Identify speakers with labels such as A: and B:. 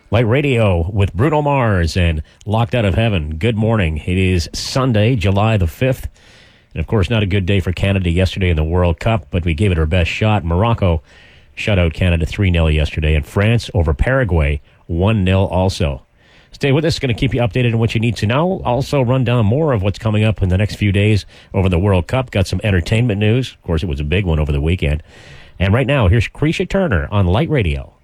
A: Light Radio with Bruno Mars and Locked Out of Heaven. Good morning. It is Sunday, July the 5th. And, of course, not a good day for Canada yesterday in the World Cup, but we gave it our best shot. Morocco shut out Canada 3-0 yesterday, and France over Paraguay 1-0 also. Stay with us. Going to keep you updated on what you need to know. Also run down more of what's coming up in the next few days over the World Cup. Got some entertainment news. Of course, it was a big one over the weekend. And right now, here's Cretia Turner on Light Radio.